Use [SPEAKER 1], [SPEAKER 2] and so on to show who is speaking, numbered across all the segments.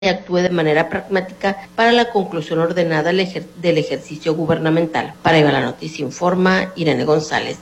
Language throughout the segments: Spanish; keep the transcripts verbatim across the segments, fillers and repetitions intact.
[SPEAKER 1] y actúe de manera pragmática para la conclusión ordenada del ejercicio gubernamental. Para Viva la Noticia informa Irene González.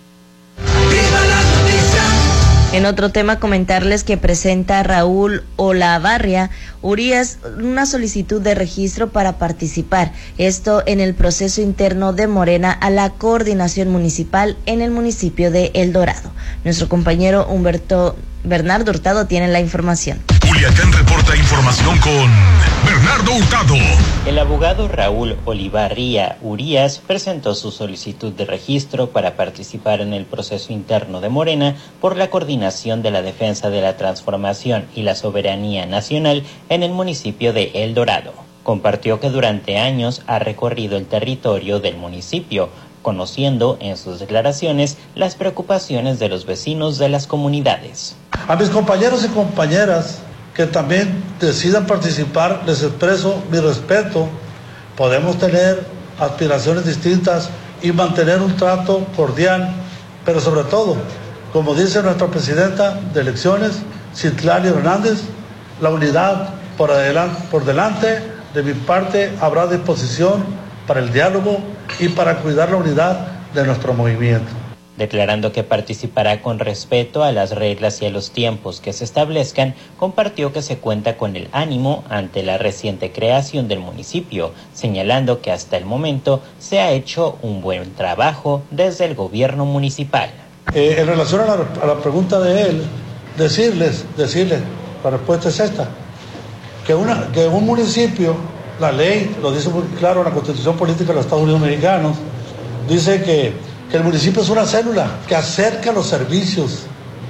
[SPEAKER 2] En otro tema, comentarles que presenta Raúl Olavarria Urías una solicitud de registro para participar, esto en el proceso interno de Morena a la coordinación municipal en el municipio de El Dorado. Nuestro compañero Humberto Bernardo Hurtado tiene la información.
[SPEAKER 3] Culiacán reporta información con Bernardo Hurtado.
[SPEAKER 4] El abogado Raúl Olavarria Urías presentó su solicitud de registro para participar en el proceso interno de Morena por la coordinación de la defensa de la transformación y la soberanía nacional en el municipio de El Dorado. Compartió que durante años ha recorrido el territorio del municipio, conociendo en sus declaraciones las preocupaciones de los vecinos de las comunidades.
[SPEAKER 5] A mis compañeros y compañeras que también decidan participar, les expreso mi respeto. Podemos tener aspiraciones distintas y mantener un trato cordial, pero sobre todo, como dice nuestra presidenta de elecciones, Citlali Hernández, la unidad por, adelante, por delante. De mi parte habrá disposición para el diálogo y para cuidar la unidad de nuestro movimiento.
[SPEAKER 4] Declarando que participará con respeto a las reglas y a los tiempos que se establezcan, compartió que se cuenta con el ánimo ante la reciente creación del municipio, señalando que hasta el momento se ha hecho un buen trabajo desde el gobierno municipal.
[SPEAKER 5] Eh, en relación a la, a la pregunta de él, decirles, decirles, la respuesta es esta, que, una, que un municipio, la ley lo dice muy claro, la Constitución Política de los Estados Unidos Mexicanos, dice que que el municipio es una célula que acerca los servicios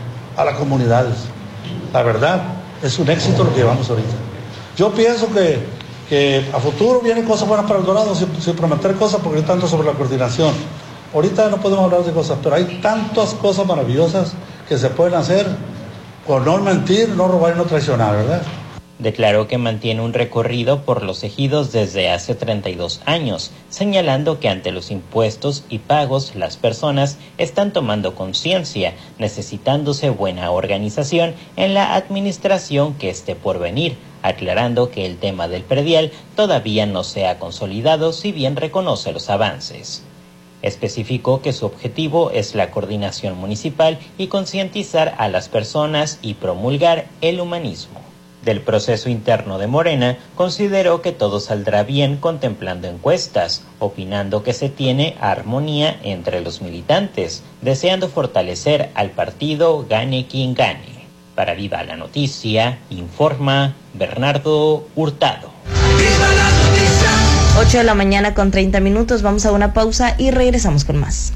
[SPEAKER 5] a las comunidades. La verdad, es un éxito lo que llevamos ahorita. Yo pienso que, que a futuro vienen cosas buenas para El Dorado, sin, sin prometer cosas, porque hay tanto sobre la coordinación. Ahorita no podemos hablar de cosas, pero hay tantas cosas maravillosas que se pueden hacer por no mentir, no robar y no traicionar, ¿verdad?
[SPEAKER 4] Declaró que mantiene un recorrido por los ejidos desde hace treinta y dos años, señalando que ante los impuestos y pagos las personas están tomando conciencia, necesitándose buena organización en la administración que esté por venir, aclarando que el tema del predial todavía no se ha consolidado, si bien reconoce los avances. Especificó que su objetivo es la coordinación municipal y concientizar a las personas y promulgar el humanismo. Del proceso interno de Morena, consideró que todo saldrá bien contemplando encuestas, opinando que se tiene armonía entre los militantes, deseando fortalecer al partido gane quien gane. Para Viva la Noticia, informa Bernardo Hurtado.
[SPEAKER 2] ¡Viva la noticia! ocho de la mañana con treinta minutos, vamos a una pausa y regresamos con más.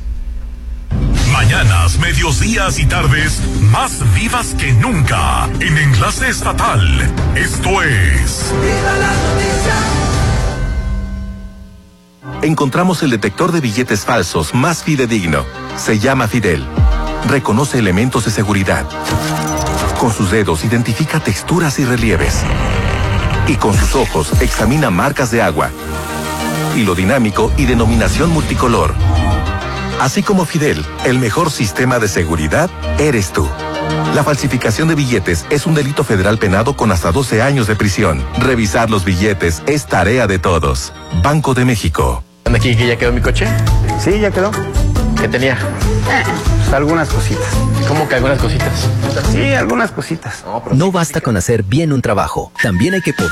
[SPEAKER 3] Mañanas, medios, días y tardes más vivas que nunca en Enlace Estatal. Esto es
[SPEAKER 6] ¡Viva la noticia!
[SPEAKER 7] Encontramos el detector de billetes falsos más fidedigno. Se llama Fidel. Reconoce elementos de seguridad. Con sus dedos identifica texturas y relieves. Y con sus ojos examina marcas de agua. Hilo dinámico y denominación multicolor. Así como Fidel, el mejor sistema de seguridad eres tú. La falsificación de billetes es un delito federal penado con hasta doce años de prisión. Revisar los billetes es tarea de todos. Banco de México.
[SPEAKER 8] ¿Anda aquí que ya quedó mi coche?
[SPEAKER 9] Sí, ya quedó.
[SPEAKER 8] ¿Qué tenía?
[SPEAKER 9] Eh, pues algunas cositas.
[SPEAKER 8] ¿Cómo que algunas cositas?
[SPEAKER 9] Sí, algunas cositas.
[SPEAKER 10] No basta con hacer bien un trabajo, también hay que poder